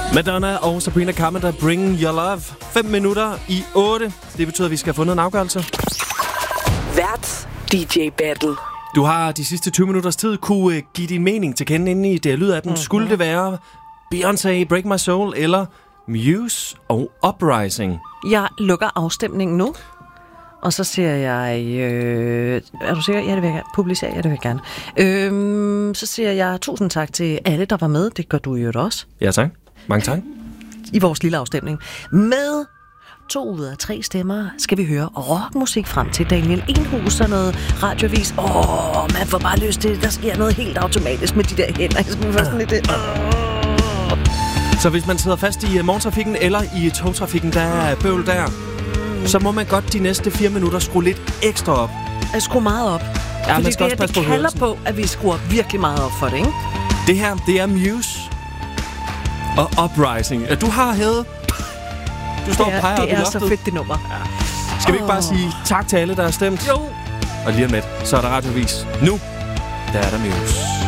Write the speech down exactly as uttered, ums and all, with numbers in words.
Madonna og Sabrina Carpenter, Bring Your Love. Fem minutter i otte. Det betyder, at vi skal have fundet en afgørelse. Vært D J Battle. Du har de sidste tyve minutters tid kunne uh, give din mening til kende inde i det lyd af den. Mm-hmm. Skulle det være Beyoncé, Break My Soul eller Muse og Uprising? Jeg lukker afstemningen nu. Og så siger jeg... Øh, er du sikker? Ja, det vil jeg gerne. Publicer, ja, det vil jeg gerne. Øh, så siger jeg tusind tak til alle, der var med. Det gør du jo også. Ja, tak. Mange tak. I vores lille afstemning. Med to ud af tre stemmer skal vi høre rockmusik frem til Daniel Enhus og noget radiovis. Åh, man får bare lyst til, der sker noget helt automatisk med de der hænder. Så man får sådan lidt... Øh. Så hvis man sidder fast i morgentrafikken eller i togtrafikken, der er bøvl der, så må man godt de næste fire minutter skrue lidt ekstra op. Jeg skruer meget op. Ja, fordi man skal det, også passe det på kalder hørelsen. på, at vi skruer virkelig meget op for det, ikke? Det her, det er Muse og Uprising. Ja, du har hævet. Du står det er, og peger op i det er loftet. så fedt, det nummer. Ja. Skal vi ikke bare sige tak til alle, der har stemt? Jo. Og lige om lidt, så er der radiovis. Nu, der er der Muse.